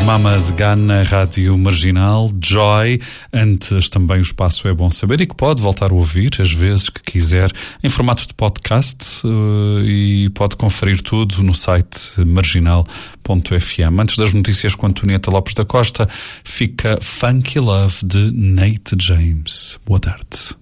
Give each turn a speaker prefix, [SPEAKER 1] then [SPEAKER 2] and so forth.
[SPEAKER 1] Mamas Gun na Rádio Marginal, Joy. Antes também o espaço É Bom Saber, e que pode voltar a ouvir às vezes que quiser em formato de podcast, e pode conferir tudo no site marginal.fm. Antes das notícias com Antonieta Lopes da Costa, fica Funky Love de Nate James. Boa tarde.